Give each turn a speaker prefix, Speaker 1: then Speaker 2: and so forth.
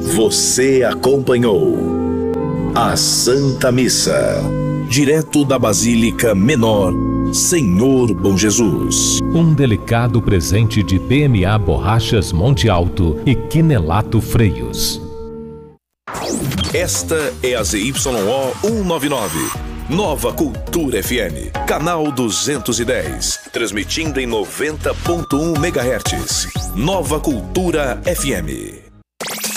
Speaker 1: Você acompanhou a Santa Missa, direto da Basílica Menor Senhor Bom Jesus.
Speaker 2: Um delicado presente de PMA Borrachas Monte Alto e Quinelato Freios.
Speaker 1: Esta é a ZYO 199, Nova Cultura FM, canal 210, transmitindo em 90.1 MHz. Nova Cultura FM.